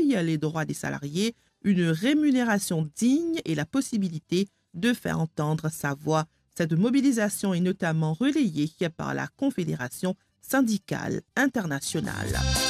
travail, les droits des salariés, une rémunération digne et la possibilité de faire entendre sa voix. Cette mobilisation est notamment relayée par la Confédération syndicale internationale.